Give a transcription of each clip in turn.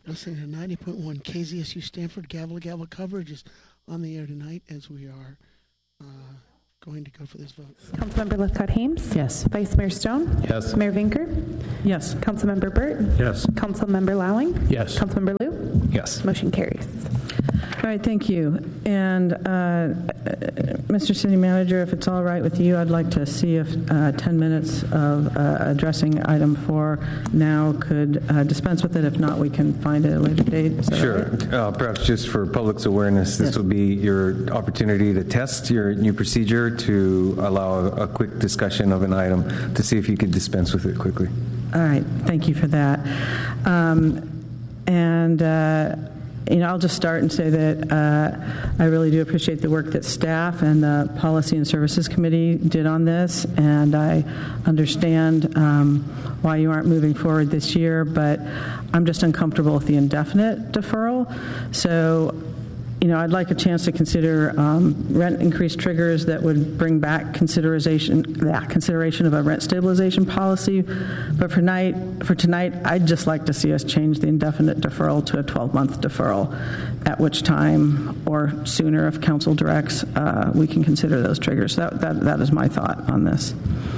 Listening to 90.1 KZSU Stanford. Gavel to gavel coverage is on the air tonight as we are going to go for this vote. Councilmember Lithcott-Hames? Yes. Vice Mayor Stone? Yes. Mayor Vinker? Yes. Councilmember Burt? Yes. Councilmember Lowing? Yes. Councilmember Liu? Yes. Motion carries. All right, thank you. And Mr. City Manager, if it's all right with you, I'd like to see if 10 minutes of addressing item 4 now could dispense with it. If not, we can find it at a later date. Is that Sure. right? Perhaps just for public's awareness, this will be your opportunity to test your new procedure to allow a quick discussion of an item to see if you could dispense with it quickly. All right, thank you for that. I'll just start and say that I really do appreciate the work that staff and the Policy and Services Committee did on this, and I understand why you aren't moving forward this year, but I'm just uncomfortable with the indefinite deferral. So, I'd like a chance to consider rent increase triggers that would bring back consideration of a rent stabilization policy. But for tonight, I'd just like to see us change the indefinite deferral to a 12-month deferral, at which time, or sooner if council directs, we can consider those triggers. That is my thought on this.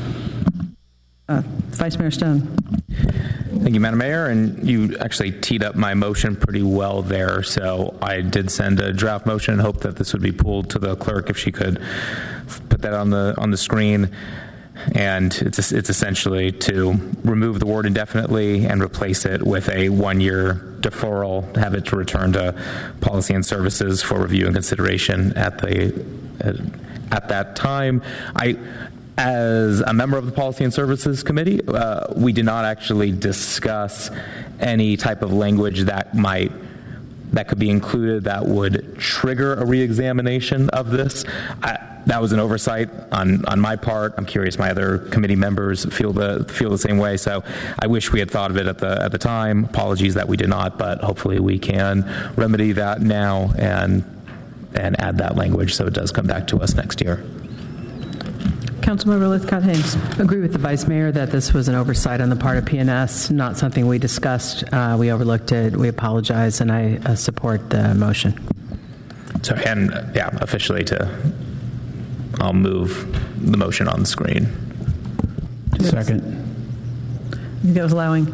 Vice Mayor Stone. Thank you, Madam Mayor. And you actually teed up my motion pretty well there. So I did send a draft motion and hope that this would be pulled to the clerk if she could put that on the screen. And it's essentially to remove the word indefinitely and replace it with a 1-year deferral, have it to return to Policy and Services for review and consideration at that time. As a member of the Policy and Services Committee, we did not actually discuss any type of language that could be included that would trigger a reexamination of this. That was an oversight on my part. I'm curious my other committee members feel the same way. So I wish we had thought of it at the time. Apologies that we did not, but hopefully we can remedy that now and add that language so it does come back to us next year. Councilmember Lithcott-Hames. Agree with the Vice Mayor that this was an oversight on the part of PNS, not something we discussed. We overlooked it. We apologize, and I support the motion. Sorry, and officially I'll move the motion on the screen. Second. I think that was Lowing.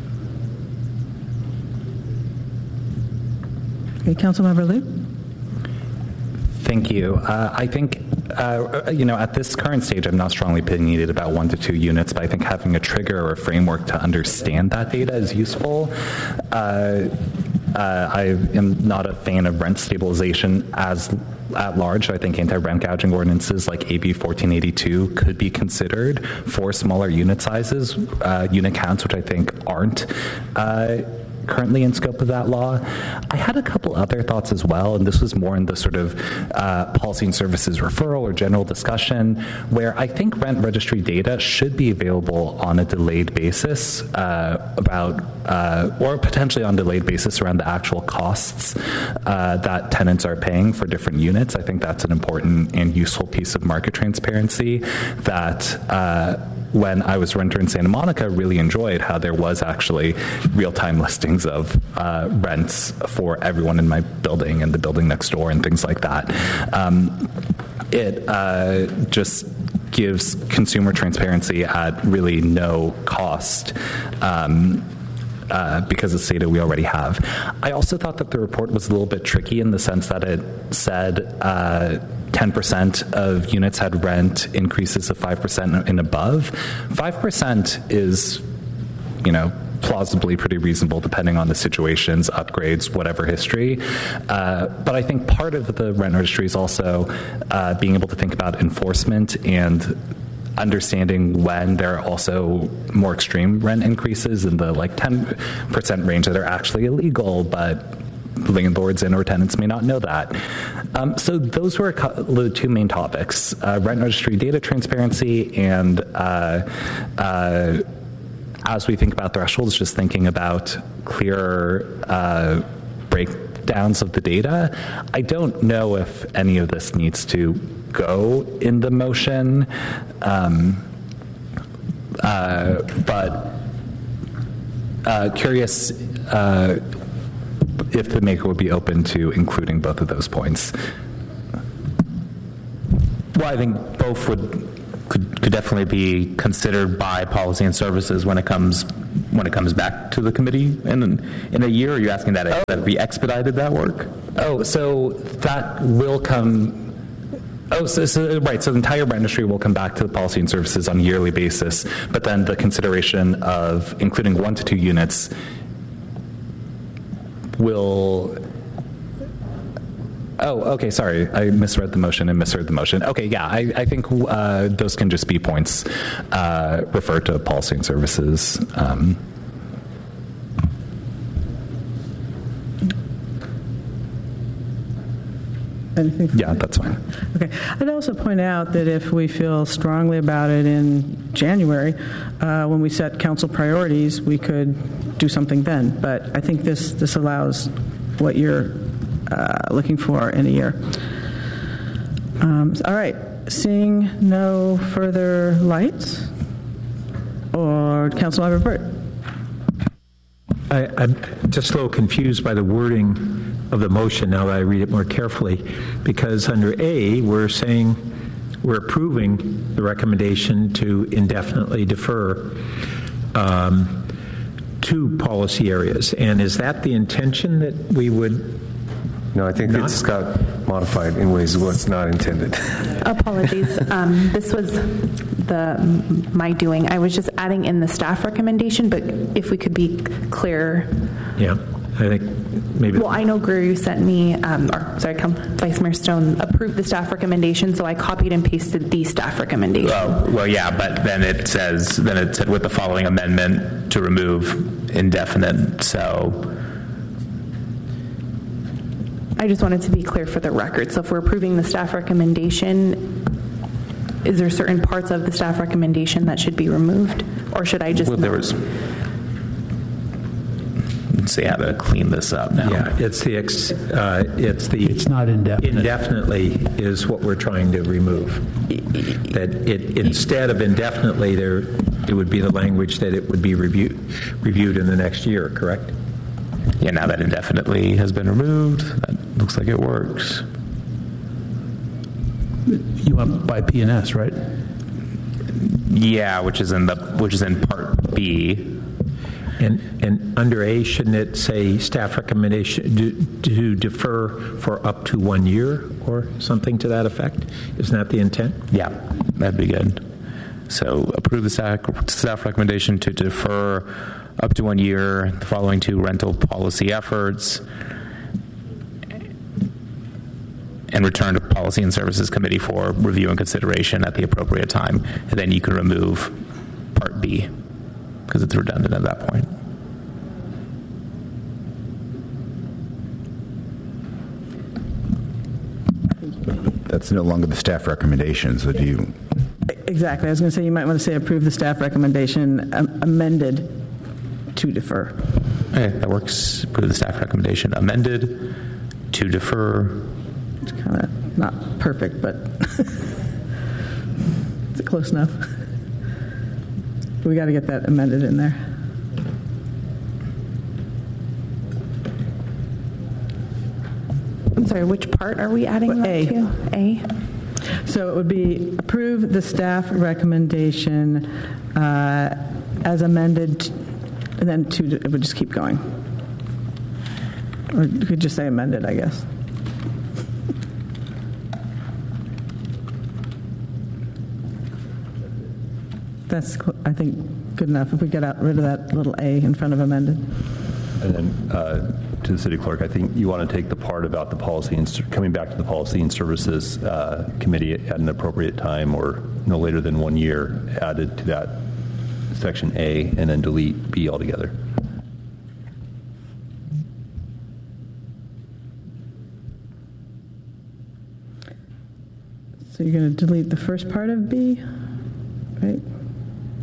Okay, Councilmember Liu. Thank you. I think, at this current stage, I'm not strongly opinionated about 1 to 2 units, but I think having a trigger or a framework to understand that data is useful. I am not a fan of rent stabilization at large. I think anti-rent gouging ordinances like AB 1482 could be considered for smaller unit sizes, unit counts, which I think aren't currently in scope of that law. I had a couple other thoughts as well, and this was more in the sort of policy and services referral or general discussion, where I think rent registry data should be available on a delayed basis or potentially on a delayed basis around the actual costs that tenants are paying for different units. I think that's an important and useful piece of market transparency that when I was a renter in Santa Monica, really enjoyed how there was actually real-time listings of rents for everyone in my building and the building next door and things like that. It just gives consumer transparency at really no cost. Because it's data we already have. I also thought that the report was a little bit tricky in the sense that it said 10% of units had rent increases of 5% and above. 5% is, plausibly pretty reasonable depending on the situations, upgrades, whatever history. But I think part of the rent registry is also being able to think about enforcement and understanding when there are also more extreme rent increases in the 10% range that are actually illegal, but landlords and or tenants may not know that. So those were the 2 main topics, rent registry data transparency and as we think about thresholds, just thinking about clearer breakdowns of the data. I don't know if any of this needs to go in the motion, but curious if the maker would be open to including both of those points. Well, I think both could definitely be considered by Policy and Services when it comes back to the committee in a year. Are you asking that we expedited that work? Oh, so that will come. Oh, right. So the entire registry will come back to the Policy and Services on a yearly basis, but then the consideration of including 1 to 2 units will. Oh, okay. Sorry, I misread the motion and misheard the motion. Okay, yeah, I think those can just be points referred to Policy and Services. Anything? Yeah, that's fine. Okay. I'd also point out that if we feel strongly about it in January, when we set council priorities, we could do something then. But I think this allows what you're looking for in a year. All right. Seeing no further lights, or Councilmember Burt. I'm just a little confused by the wording of the motion now that I read it more carefully, because under A, we're saying we're approving the recommendation to indefinitely defer two policy areas. And is that the intention that we would? No, I think it's got modified in ways what's not intended. Apologies. This was my doing. I was just adding in the staff recommendation, but if we could be clear. Yeah, I think maybe. Well, I know Greer sent me, Vice Mayor Stone approved the staff recommendation, so I copied and pasted the staff recommendation. Well, yeah, but then it said with the following amendment to remove indefinite, so. I just wanted to be clear for the record. So if we're approving the staff recommendation, is there certain parts of the staff recommendation that should be removed? Or should I just... Well, there was... Let's see how to clean this up now. Yeah, it's not indefinite. Indefinitely is what we're trying to remove. That it instead of indefinitely, it would be the language that it would be reviewed in the next year, correct? Yeah, now that indefinitely has been removed, that looks like it works. You want by PNS, right? Yeah, which is in Part B. And under A, shouldn't it say staff recommendation to defer for up to 1 year or something to that effect? Isn't that the intent? Yeah, that'd be good. So approve the staff recommendation to defer up to 1 year the following two rental policy efforts and return to Policy and Services Committee for review and consideration at the appropriate time. And then you can remove Part B because it's redundant at that point. That's no longer the staff recommendation, so do you... Exactly. I was going to say you might want to say approve the staff recommendation amended to defer. Okay, that works. Approve the staff recommendation amended to defer. It's kind of not perfect, but is it close enough? We got to get that amended in there. I'm sorry, which part are we adding that to? A. So it would be approve the staff recommendation as amended, and then it would just keep going. Or you could just say amended, I guess. That's, I think, good enough if we get rid of that little A in front of amended. And then to the City Clerk, I think you want to take the part about the policy and coming back to the Policy and Services Committee at an appropriate time or no later than 1 year added to that section A and then delete B altogether. So you're going to delete the first part of B, right?